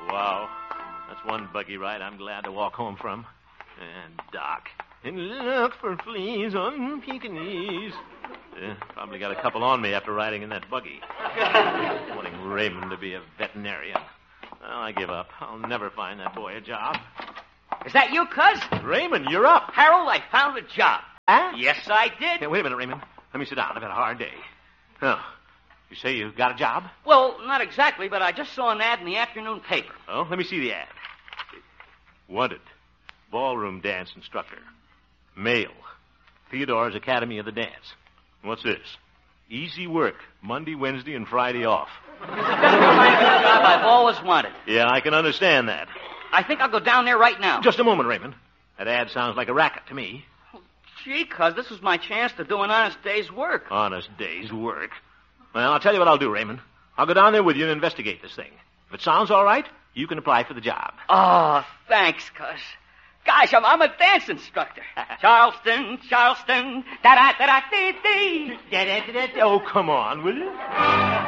Wow. That's one buggy ride I'm glad to walk home from. And Doc. And look for fleas on Pekingese. Probably got a couple on me after riding in that buggy. Wanting Raymond to be a veterinarian. Well, I give up. I'll never find that boy a job. Is that you, Cuz? Raymond, you're up. Harold, I found a job. Huh? Yes, I did. Hey, wait a minute, Raymond. Let me sit down. I've had a hard day. Oh, you say you got a job? Well, not exactly, but I just saw an ad in the afternoon paper. Oh, let me see the ad. Wanted. Ballroom dance instructor. Male. Theodore's Academy of the Dance. What's this? Easy work. Monday, Wednesday, and Friday off. Just the kind of job I've always wanted. Yeah, I can understand that. I think I'll go down there right now. Just a moment, Raymond. That ad sounds like a racket to me. Gee, Cuz, this is my chance to do an honest day's work. Honest day's work. Well, I'll tell you what I'll do, Raymond. I'll go down there with you and investigate this thing. If it sounds all right, you can apply for the job. Oh, thanks, Cuz. Gosh, I'm a dance instructor. Charleston, da-da-da-da-dee-dee. Oh, come on, will you?